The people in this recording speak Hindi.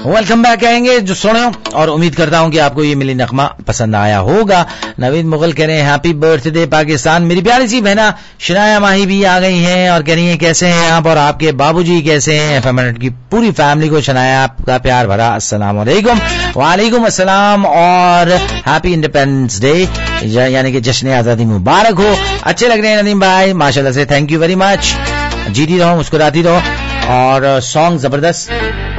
वेलकम बैक कहेंगे जो सुने और उम्मीद करता हूं कि आपको ये मिली नगमा पसंद आया होगा। नवीद मुगल कह रहे हैं हैप्पी बर्थडे पाकिस्तान। मेरी प्यारी सी बहना शनाया माही भी आ गई हैं और कह रही हैं कैसे हैं आप और आपके बाबूजी कैसे हैं। FM की पूरी फैमिली को शनाया आपका प्यार भरा अस्सलाम वालेकुम। वालेकुम अस्सलाम और हैप्पी इंडिपेंडेंस डे यानी कि जश्न आजादी मुबारक हो। अच्छे लग रहे हैं नदीम भाई माशाल्लाह से, थैंक यू वेरी मच। जीती रहो, मुस्कुराती रहो और सॉन्ग जबरदस्त।